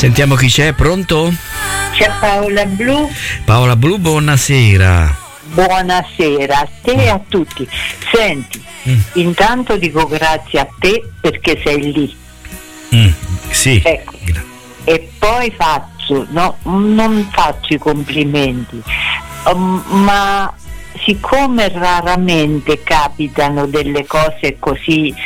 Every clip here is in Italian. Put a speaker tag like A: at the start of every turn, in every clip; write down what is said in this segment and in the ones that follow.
A: Sentiamo chi c'è, pronto?
B: C'è Paola Blu.
A: Paola Blu, buonasera.
B: Buonasera a te e a tutti. Senti, intanto dico grazie a te perché sei lì.
A: Sì.
B: Ecco. E poi non faccio i complimenti, ma siccome raramente capitano delle cose così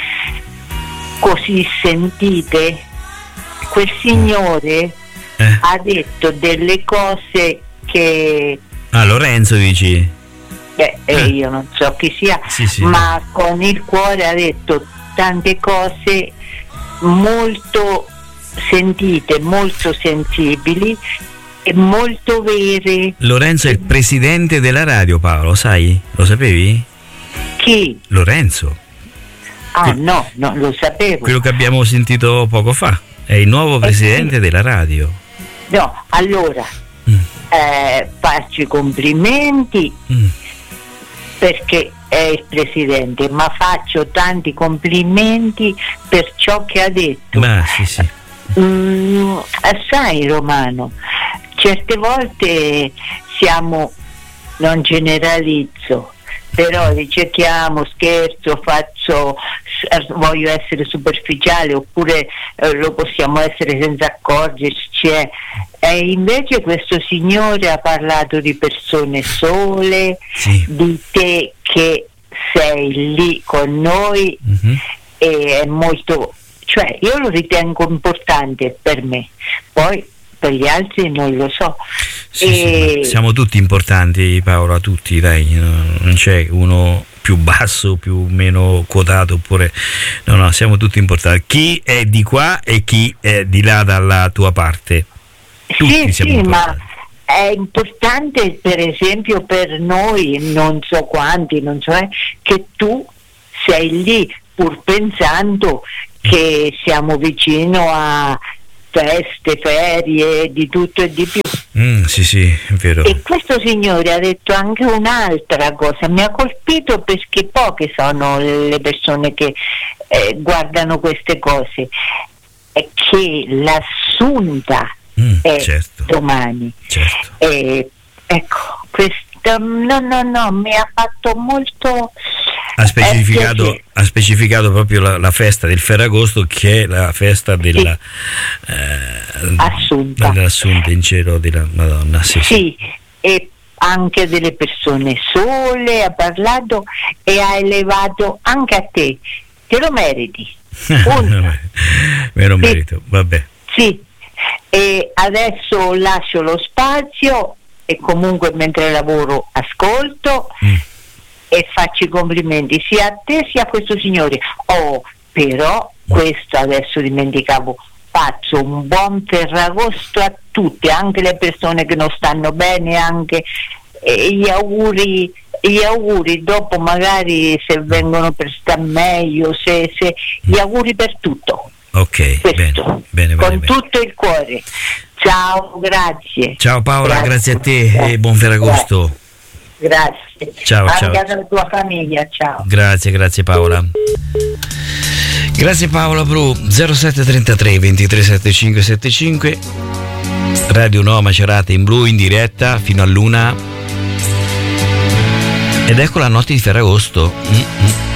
B: sentite, quel signore ha detto delle cose che...
A: Lorenzo dici?
B: Io non so chi sia,
A: sì.
B: ma con il cuore ha detto tante cose molto sentite, molto sensibili e molto vere.
A: Lorenzo è il presidente della radio, Paolo, sai? Lo sapevi?
B: Chi?
A: Lorenzo.
B: No, non lo sapevo.
A: Quello che abbiamo sentito poco fa. È il nuovo presidente della radio.
B: No, allora faccio i complimenti perché è il presidente, ma faccio tanti complimenti per ciò che ha detto.
A: Sì.
B: Sai, Romano, certe volte non generalizzo, però ricerchiamo, scherzo, voglio essere superficiale, oppure lo possiamo essere senza accorgerci. E invece questo signore ha parlato di persone sole,
A: sì.
B: di te che sei lì con noi, e è molto, cioè io lo ritengo importante per me, poi per gli altri non lo so.
A: Sì, siamo tutti importanti, Paola, tutti, dai, non c'è uno più basso, più meno quotato, oppure no, siamo tutti importanti. Chi è di qua e chi è di là dalla tua parte? Tutti siamo importanti.
B: Ma è importante, per esempio, per noi, non so quanti, che tu sei lì pur pensando che siamo vicino a feste, ferie, di tutto e di più.
A: Sì, è vero.
B: E questo signore ha detto anche un'altra cosa, mi ha colpito perché poche sono le persone che guardano queste cose, è che l'assunta è
A: certo.
B: domani.
A: Certo.
B: Ecco, questo no, mi ha fatto molto...
A: Ha specificato proprio la festa del Ferragosto, che è la festa della
B: Assunta.
A: Dell'Assunta in cielo della Madonna. Sì.
B: E anche delle persone sole ha parlato e ha elevato anche a te. Te lo meriti.
A: Me lo merito, vabbè.
B: Sì. E adesso lascio lo spazio e comunque mentre lavoro ascolto e faccio i complimenti sia a te sia a questo signore. Però questo adesso dimenticavo, faccio un buon Ferragosto a tutti, anche le persone che non stanno bene, anche gli auguri dopo, magari se vengono per star meglio, se gli auguri per tutto.
A: Ok, bene,
B: con tutto il cuore. Ciao, grazie.
A: Ciao Paola, grazie a te e buon Ferragosto.
B: Grazie.
A: Ciao.
B: Anche alla tua famiglia, ciao.
A: Grazie Paola. Grazie Paola Bru. 0733 237575 Radio Nuova Macerata in blu in diretta fino all'1. Ed ecco la notte di Ferragosto.